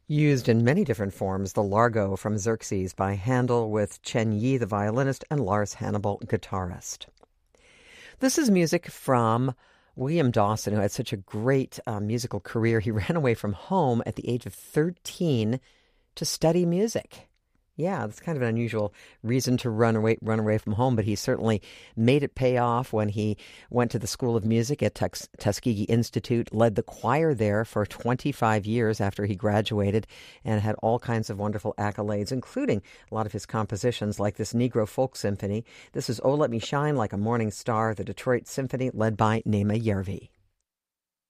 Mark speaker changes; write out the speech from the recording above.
Speaker 1: Used in many different forms, the Largo from Xerxes by Handel with Chen Yi, the violinist, and Lars Hannibal, guitarist. This is music from William Dawson, who had such a great musical career. He ran away from home at the age of 13 to study music. Yeah, that's kind of an unusual reason to run away from home, but he certainly made it pay off when he went to the School of Music at Tuskegee Institute, led the choir there for 25 years after he graduated, and had all kinds of wonderful accolades, including a lot of his compositions like this Negro Folk Symphony. This is Oh Let Me Shine Like a Morning Star, the Detroit Symphony, led by Nema Järvi.